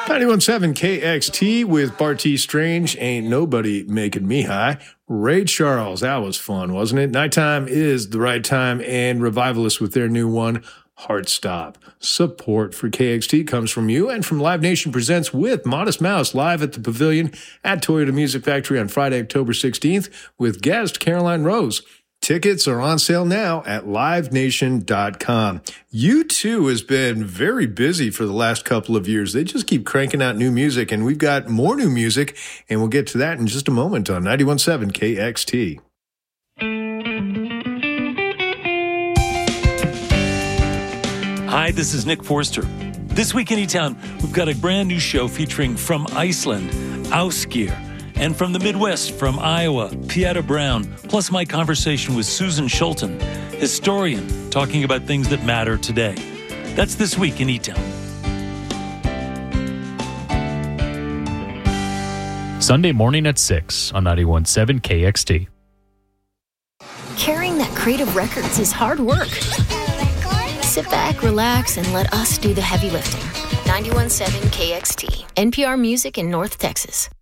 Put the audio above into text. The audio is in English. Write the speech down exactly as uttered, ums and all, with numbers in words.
ninety-one point seven K X T with Barty Strange, Ain't Nobody Making Me High. Ray Charles, that was fun, wasn't it? Nighttime is the right time, and Revivalists with their new one, Heart Stop. Support for K X T comes from you and from Live Nation Presents with Modest Mouse live at the Pavilion at Toyota Music Factory on Friday, October sixteenth with guest Caroline Rose. Tickets are on sale now at live nation dot com. U two has been very busy for the last couple of years. They just keep cranking out new music, and we've got more new music, and we'll get to that in just a moment on ninety-one point seven K X T. Hi, this is Nick Forster. This week in E-Town, we've got a brand new show featuring from Iceland, Ásgeir, and from the Midwest, from Iowa, Pieta Brown, plus my conversation with Susan Schulten, historian, talking about things that matter today. That's this week in E-Town. Sunday morning at six on ninety-one point seven K X T. Carrying that crate of records is hard work. Sit back, relax, and let us do the heavy lifting. ninety-one point seven K X T, N P R Music in North Texas.